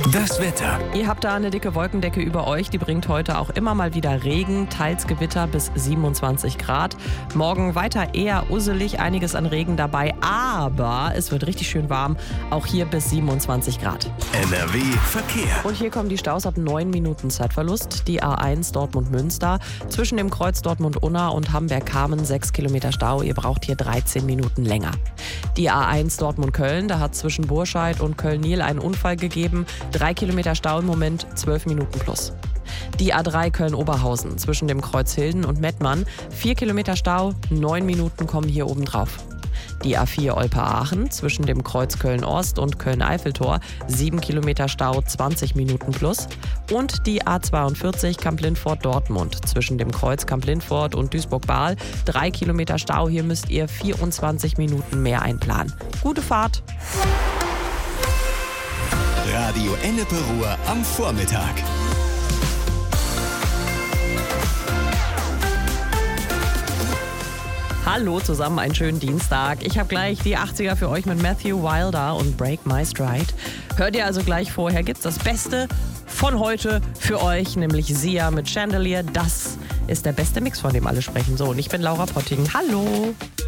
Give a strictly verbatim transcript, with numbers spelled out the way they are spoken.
Das Wetter. Ihr habt da eine dicke Wolkendecke über euch, die bringt heute auch immer mal wieder Regen, teils Gewitter bis siebenundzwanzig Grad. Morgen weiter eher usselig, einiges an Regen dabei, aber es wird richtig schön warm, auch hier bis siebenundzwanzig Grad. N R W Verkehr. Und hier kommen die Staus ab neun Minuten Zeitverlust. Die A eins Dortmund-Münster, zwischen dem Kreuz Dortmund-Unna und Hamburg-Kamen sechs Kilometer Stau. Ihr braucht hier dreizehn Minuten länger. Die A eins Dortmund-Köln, da hat zwischen Burscheid und Köln-Niel einen Unfall gegeben. Drei Kilometer Stau im Moment, zwölf Minuten plus. Die A drei Köln-Oberhausen, zwischen dem Kreuz Hilden und Mettmann. Vier Kilometer Stau, neun Minuten kommen hier oben drauf. Die A vier Olpe-Aachen, zwischen dem Kreuz Köln-Ost und Köln-Eiffeltor. sieben Kilometer Stau, zwanzig Minuten plus. Und die A zweiundvierzig Kamp-Lindfort-Dortmund, zwischen dem Kreuz Kamp-Lindfort und Duisburg-Bahl. drei Kilometer Stau, hier müsst ihr vierundzwanzig Minuten mehr einplanen. Gute Fahrt! Radio Ennepe Ruhr am Vormittag. Hallo zusammen, einen schönen Dienstag. Ich habe gleich die achtziger für euch mit Matthew Wilder und Break My Stride. Hört ihr also gleich vorher, gibt's das Beste von heute für euch, nämlich Sia mit Chandelier. Das ist der beste Mix, von dem alle sprechen. So, und ich bin Laura Potting. Hallo!